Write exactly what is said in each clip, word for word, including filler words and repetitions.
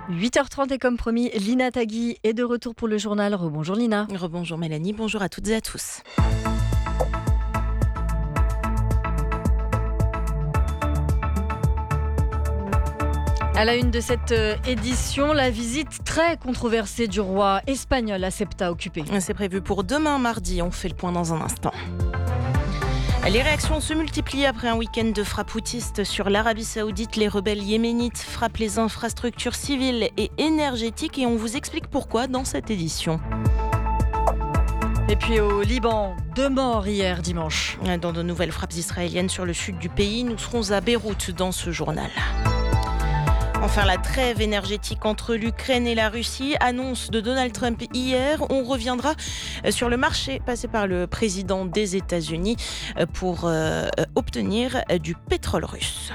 huit heures trente et comme promis, Lina Tagui est de retour pour le journal. Rebonjour Lina. Rebonjour Mélanie, bonjour à toutes et à tous. À la une de cette édition, la visite très controversée du roi espagnol à Ceuta occupé. C'est prévu pour demain mardi, on fait le point dans un instant. Les réactions se multiplient après un week-end de frappes houthiste sur l'Arabie Saoudite. Les rebelles yéménites frappent les infrastructures civiles et énergétiques et on vous explique pourquoi dans cette édition. Et puis au Liban, deux morts hier dimanche. Dans de nouvelles frappes israéliennes sur le sud du pays, nous serons à Beyrouth dans ce journal. Enfin, la trêve énergétique entre l'Ukraine et la Russie, annonce de Donald Trump hier. On reviendra sur le marché passé par le président des États-Unis pour euh, obtenir du pétrole russe.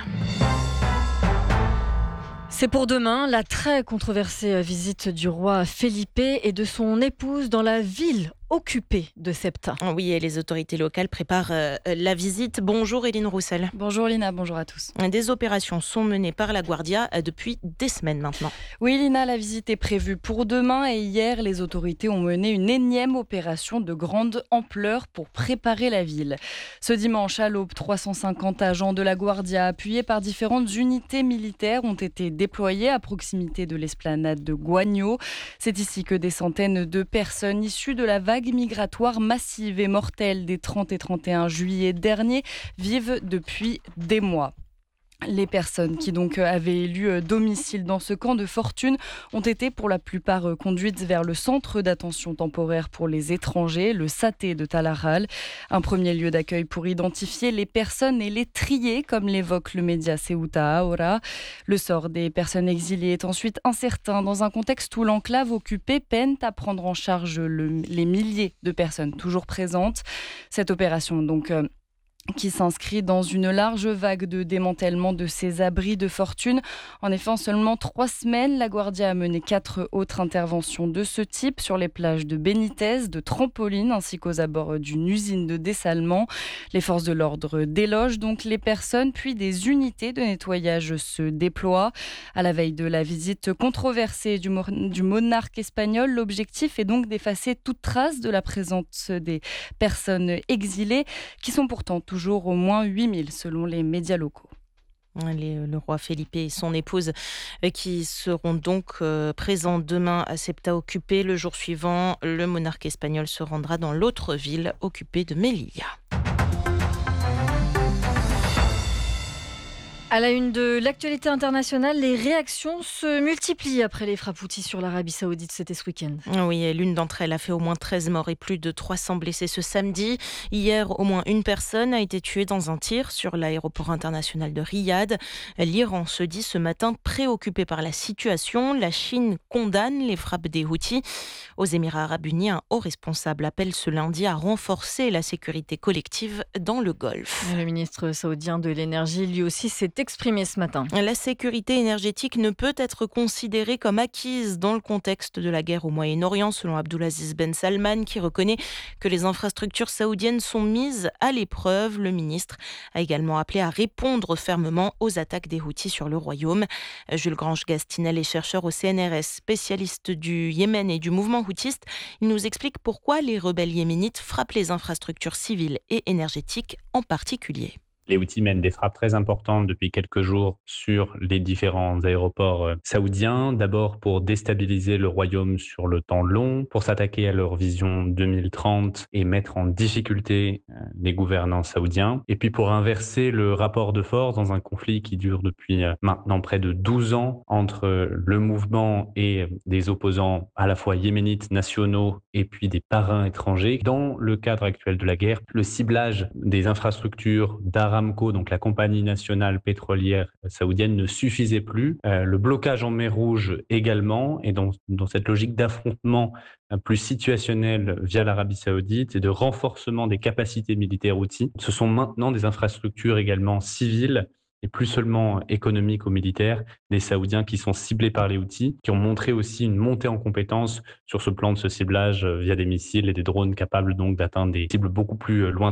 C'est pour demain la très controversée visite du roi Felipe et de son épouse dans la ville occupée de Ceuta. Oui, et les autorités locales préparent euh, la visite. Bonjour Éline Roussel. Bonjour Lina, bonjour à tous. Des opérations sont menées par la Guardia depuis des semaines maintenant. Oui Lina, la visite est prévue pour demain et hier, les autorités ont mené une énième opération de grande ampleur pour préparer la ville. Ce dimanche à l'aube, trois cent cinquante agents de la Guardia, appuyés par différentes unités militaires, ont été déployés à proximité de l'esplanade de Guagno. C'est ici que des centaines de personnes issues de la vague migratoire massive et mortelle des trente et trente et un juillet dernier vivent depuis des mois. Les personnes qui donc avaient élu domicile dans ce camp de fortune ont été pour la plupart conduites vers le centre d'attention temporaire pour les étrangers, le Saté de Talaral, un premier lieu d'accueil pour identifier les personnes et les trier, comme l'évoque le média Ceuta Ahora. Le sort des personnes exilées est ensuite incertain dans un contexte où l'enclave occupée peine à prendre en charge le, les milliers de personnes toujours présentes. Cette opération donc euh, qui s'inscrit dans une large vague de démantèlement de ces abris de fortune. En effet, en seulement trois semaines, la Guardia a mené quatre autres interventions de ce type sur les plages de Benitez, de Trampoline, ainsi qu'aux abords d'une usine de dessalement. Les forces de l'ordre délogent donc les personnes, puis des unités de nettoyage se déploient. À la veille de la visite controversée du, mo- du monarque espagnol, l'objectif est donc d'effacer toute trace de la présence des personnes exilées, qui sont pourtant toujours au moins huit mille selon les médias locaux. Les, le roi Felipe et son épouse euh, qui seront donc euh, présents demain à Ceuta occupé. Le jour suivant, le monarque espagnol se rendra dans l'autre ville occupée de Melilla. À la une de l'actualité internationale, les réactions se multiplient après les frappes houthis sur l'Arabie Saoudite. C'était ce week-end. Oui, l'une d'entre elles a fait au moins treize morts et plus de trois cents blessés ce samedi. Hier, au moins une personne a été tuée dans un tir sur l'aéroport international de Riyad. L'Iran se dit ce matin préoccupé par la situation. La Chine condamne les frappes des Houthis. Aux Émirats arabes unis, un haut responsable appelle ce lundi à renforcer la sécurité collective dans le Golfe. Le ministre saoudien de l'énergie, lui aussi, s'est exprimé ce matin. La sécurité énergétique ne peut être considérée comme acquise dans le contexte de la guerre au Moyen-Orient, selon Abdulaziz Ben Salman, qui reconnaît que les infrastructures saoudiennes sont mises à l'épreuve. Le ministre a également appelé à répondre fermement aux attaques des Houthis sur le royaume. Jules Grange-Gastinel est chercheur au C N R S, spécialiste du Yémen et du mouvement houtiste. Il nous explique pourquoi les rebelles yéménites frappent les infrastructures civiles et énergétiques en particulier. Les Houthis mènent des frappes très importantes depuis quelques jours sur les différents aéroports euh, saoudiens. D'abord pour déstabiliser le royaume sur le temps long, pour s'attaquer à leur vision deux mille trente et mettre en difficulté euh, les gouvernants saoudiens. Et puis pour inverser le rapport de force dans un conflit qui dure depuis euh, maintenant près de douze ans entre le mouvement et des opposants à la fois yéménites nationaux et puis des parrains étrangers. Dans le cadre actuel de la guerre, le ciblage des infrastructures d'Aramco, donc la compagnie nationale pétrolière saoudienne, ne suffisait plus. Euh, le blocage en mer Rouge également, et dans, dans cette logique d'affrontement plus situationnel via l'Arabie Saoudite et de renforcement des capacités militaires houthis, ce sont maintenant des infrastructures également civiles et plus seulement économiques ou militaires, des Saoudiens qui sont ciblés par les Houthis, qui ont montré aussi une montée en compétences sur ce plan de ce ciblage via des missiles et des drones capables donc d'atteindre des cibles beaucoup plus lointaines.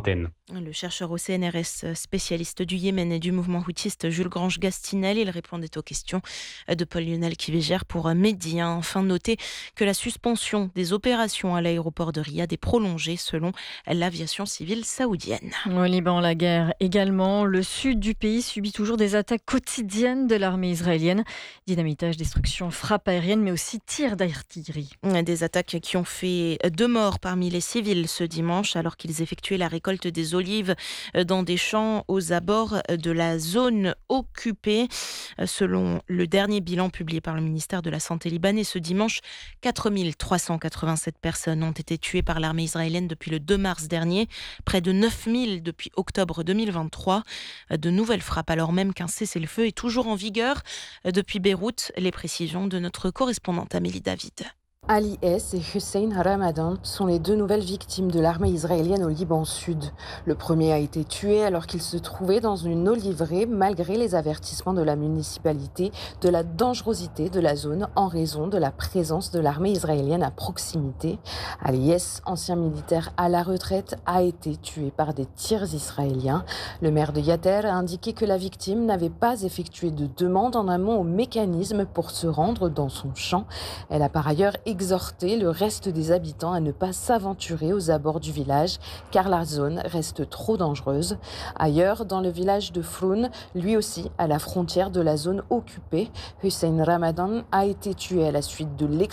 Le chercheur au C N R S, spécialiste du Yémen et du mouvement houthiste Jules Grange-Gastinel, il répondait aux questions de Paul-Lionel Kivéger pour Mehdi. Enfin, noter que la suspension des opérations à l'aéroport de Riyad est prolongée selon l'aviation civile saoudienne. Au Liban, la guerre également. Le sud du pays subit toujours des attaques quotidiennes de l'armée israélienne. Dynamitage, destruction, frappe aérienne, mais aussi tirs d'artillerie. Des attaques qui ont fait deux morts parmi les civils ce dimanche alors qu'ils effectuaient la récolte des olives dans des champs aux abords de la zone occupée. Selon le dernier bilan publié par le ministère de la Santé libanais ce dimanche, quatre mille trois cent quatre-vingt-sept personnes ont été tuées par l'armée israélienne depuis le deux mars dernier, près de neuf mille depuis octobre deux mille vingt-trois. De nouvelles frappes alors même qu'un cessez-le-feu est toujours en vigueur. Depuis Beyrouth, les précisions de notre correspondante Amélie David. Ali S et Hussein Ramadan sont les deux nouvelles victimes de l'armée israélienne au Liban Sud. Le premier a été tué alors qu'il se trouvait dans une oliveraie malgré les avertissements de la municipalité de la dangerosité de la zone en raison de la présence de l'armée israélienne à proximité. Ali S, ancien militaire à la retraite, a été tué par des tirs israéliens. Le maire de Yater a indiqué que la victime n'avait pas effectué de demande en amont au mécanisme pour se rendre dans son champ. Elle a par ailleurs exhorter le reste des habitants à ne pas s'aventurer aux abords du village car la zone reste trop dangereuse. Ailleurs, dans le village de Froun, lui aussi à la frontière de la zone occupée, Hussein Ramadan a été tué à la suite de l'explosion